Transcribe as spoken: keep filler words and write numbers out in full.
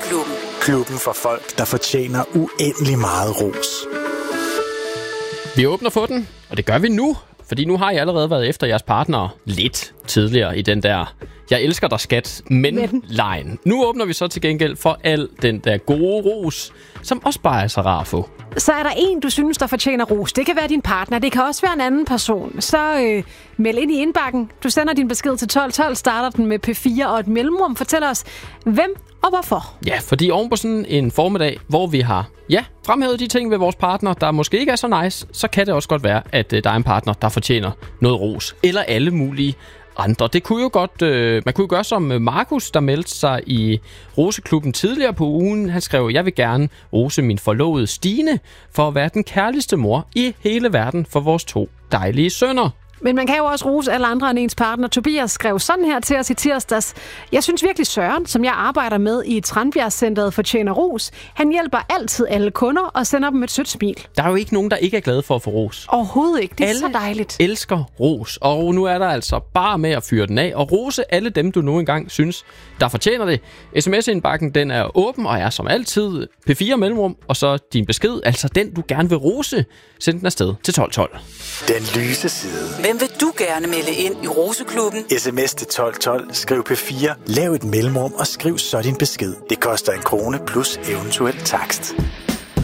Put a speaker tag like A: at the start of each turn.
A: Roseklubben.
B: Klubben for folk, der fortjener uendelig meget ros.
C: Vi åbner for den, og det gør vi nu, fordi nu har I allerede været efter jeres partner lidt tidligere i den der jeg elsker dig, skat, men-line. Nu åbner vi så til gengæld for al den der gode ros, som også bare er så rar at få.
D: Så er der en, du synes, der fortjener ros. Det kan være din partner, det kan også være en anden person. Så øh, meld ind i indbakken. Du sender din besked til tolv tolv, starter den med P fire og et mellemrum. Fortæl os, hvem og hvorfor.
C: Ja, fordi oven på sådan en formiddag, hvor vi har ja, fremhævet de ting ved vores partner, der måske ikke er så nice, så kan det også godt være, at øh, der er en partner, der fortjener noget ros. Eller alle mulige andre. Det kunne jo godt, øh, man kunne jo gøre som Markus, der meldte sig i Roseklubben tidligere på ugen. Han skrev, jeg vil gerne rose min forlovede Stine for at være den kærligste mor i hele verden for vores to dejlige sønner.
D: Men man kan jo også rose alle andre end ens partner. Tobias skrev sådan her til os i tirsdags. Jeg synes virkelig Søren, som jeg arbejder med i Tranbjerg-centret, fortjener ros. Han hjælper altid alle kunder og sender dem et sødt smil.
C: Der er jo ikke nogen, der ikke er glade for at få ros.
D: Overhovedet ikke. Det er
C: alle
D: så dejligt.
C: Elsker ros. Og nu er der altså bare med at fyre den af og rose alle dem, du nu engang synes, der fortjener det. S M S-indbakken, den er åben og er som altid P fire mellemrum, og så din besked, altså den, du gerne vil rose, send den afsted til tolv tolv.
B: Den lyse side.
A: Hvem vil du gerne melde ind i Roseklubben?
B: sms til tolv tolv, skriv P fire, lav et mellemrum og skriv så din besked. Det koster en krone plus eventuel takst.